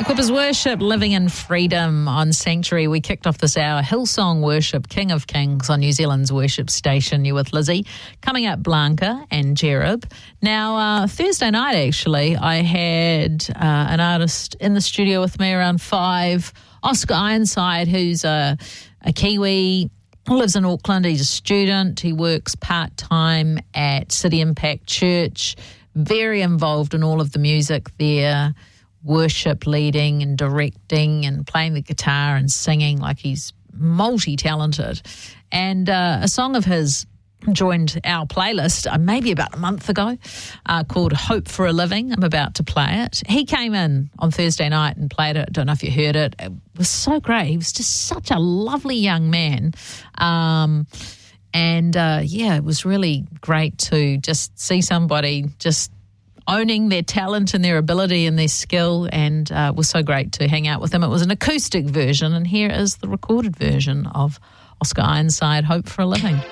Equippers Worship, Living in Freedom on Sanctuary. We kicked off this hour, Hillsong Worship, King of Kings on New Zealand's worship station. You with Lizzie. Coming up, Blanca and Jerub. Now, Thursday night, actually, I had an artist in the studio with me around 5, Oscar Ironside, who's a Kiwi, lives in Auckland. He's a student. He works part-time at City Impact Church, very involved in all of the music there, worship leading and directing and playing the guitar and singing. Like, he's multi-talented. And a song of his joined our playlist maybe about a month ago called Hope for a Living. I'm about to play it. He came in on Thursday night and played it. Don't know if you heard it. It was so great. He was just such a lovely young man. It was really great to just see somebody just owning their talent and their ability and their skill, and it was so great to hang out with him. It was an acoustic version, and here is the recorded version of Oscar Ironside, Hope for a Living.